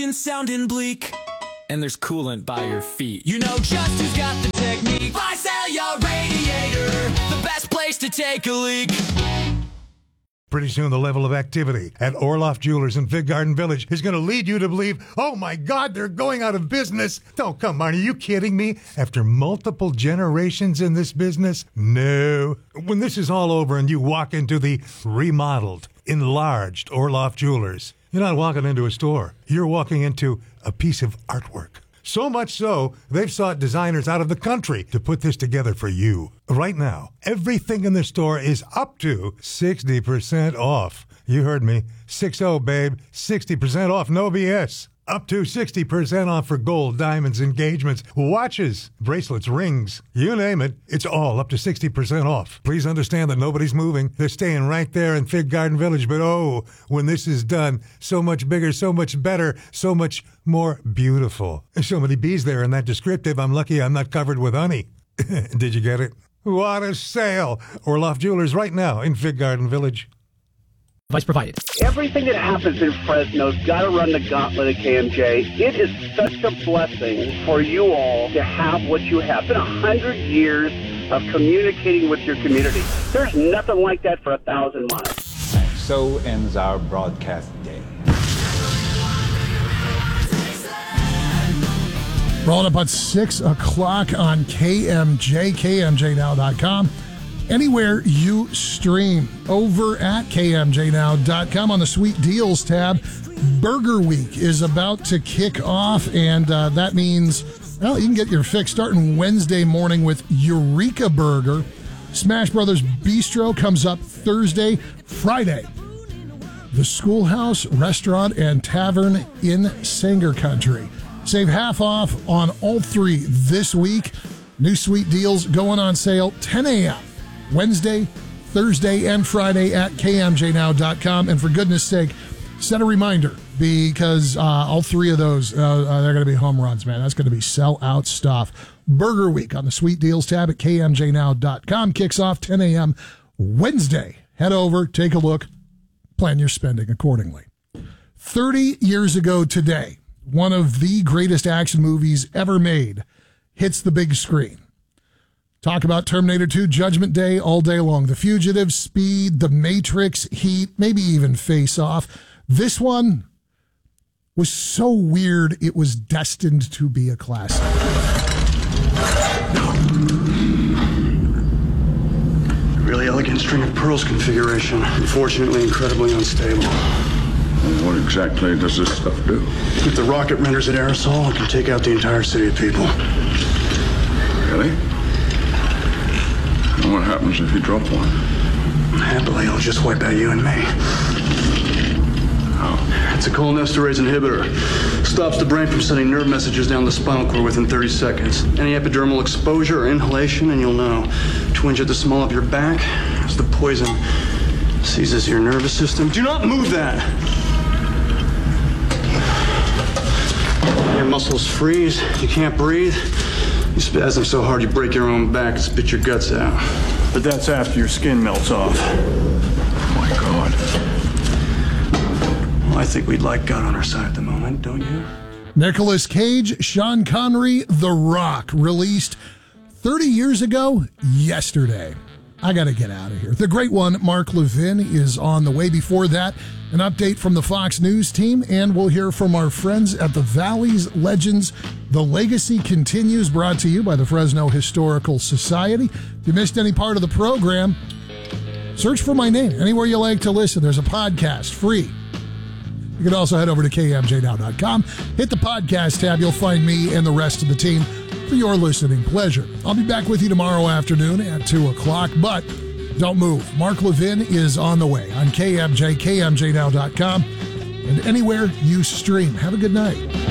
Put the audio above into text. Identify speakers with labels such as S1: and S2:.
S1: sounding bleak, and there's coolant by your feet. You know just who's got the technique. Visalia Radiator, the best place to take a leak.
S2: Pretty soon the level of activity at Orloff Jewelers in Fig Garden Village is going to lead you to believe, oh my God, they're going out of business. Oh, come on, are you kidding me? After multiple generations in this business? No. When this is all over and you walk into the remodeled, enlarged Orloff Jewelers, you're not walking into a store. You're walking into a piece of artwork. So much so, they've sought designers out of the country to put this together for you. Right now, everything in the store is up to 60% off. You heard me. 6-0, babe. 60% off, no BS. Up to 60% off for gold, diamonds, engagements, watches, bracelets, rings. You name it, it's all up to 60% off. Please understand that nobody's moving. They're staying right there in Fig Garden Village. But oh, when this is done, so much bigger, so much better, so much more beautiful. There's so many bees there in that descriptive, I'm lucky I'm not covered with honey. Did you get it? What a sale! Orloff Jewelers right now in Fig Garden Village.
S3: Advice provided.
S4: Everything that happens in Fresno's got to run the gauntlet at KMJ. It is such a blessing for you all to have what you have. It's been 100 years of communicating with your community. There's nothing like that for 1,000 miles.
S5: So ends our broadcast day.
S6: Rolling up at 6 o'clock on KMJ, KMJNow.com. Anywhere you stream, over at KMJNow.com on the Sweet Deals tab. Burger Week is about to kick off, and that means, well, you can get your fix starting Wednesday morning with Eureka Burger. Smash Brothers Bistro comes up Thursday. Friday, the Schoolhouse Restaurant and Tavern in Sanger Country. Save half off on all three this week. New Sweet Deals going on sale 10 a.m. Wednesday, Thursday, and Friday at KMJNow.com. And for goodness sake, set a reminder because all three of those, they're going to be home runs, man. That's going to be sell-out stuff. Burger Week on the Sweet Deals tab at KMJNow.com kicks off 10 a.m. Wednesday. Head over, take a look, plan your spending accordingly. 30 years ago today, one of the greatest action movies ever made hits the big screen. Talk about Terminator 2, Judgment Day all day long. The Fugitive, Speed, The Matrix, Heat, maybe even Face Off. This one was so weird, it was destined to be a classic.
S7: Really elegant string of pearls configuration. Unfortunately, incredibly unstable.
S8: Well, what exactly does this stuff do?
S7: If the rocket renders it aerosol, it can take out the entire city of people.
S8: Really? And what happens if you drop one?
S7: Happily, it'll just wipe out you and me.
S8: How?
S7: It's a cholinesterase inhibitor. Stops the brain from sending nerve messages down the spinal cord within 30 seconds. Any epidermal exposure or inhalation, and you'll know. Twinge at the small of your back as the poison seizes your nervous system. Do not move that! Your muscles freeze. You can't breathe. You spasm so hard you break your own back and spit your guts out. But that's after your skin melts off.
S8: Oh, my God.
S7: Well, I think we'd like God on our side at the moment, don't you?
S6: Nicolas Cage, Sean Connery, The Rock, released 30 years ago yesterday. I got to get out of here. The great one, Mark Levin, is on the way. Before that, an update from the Fox News team, and we'll hear from our friends at the Valley's Legends. The Legacy Continues, brought to you by the Fresno Historical Society. If you missed any part of the program, search for my name anywhere you like to listen. There's a podcast, free. You can also head over to KMJNow.com. Hit the podcast tab. You'll find me and the rest of the team for your listening pleasure. I'll be back with you tomorrow afternoon at 2 o'clock, but don't move. Mark Levin is on the way on KMJ, KMJNow.com, and anywhere you stream. Have a good night.